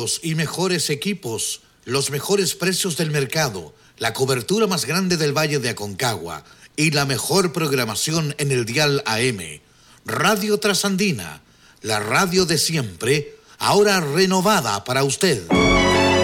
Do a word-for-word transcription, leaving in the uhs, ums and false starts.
técnicos y mejores equipos, los mejores precios del mercado, la cobertura más grande del Valle de Aconcagua y la mejor programación en el dial A M. Radio Trasandina, la radio de siempre, ahora renovada para usted.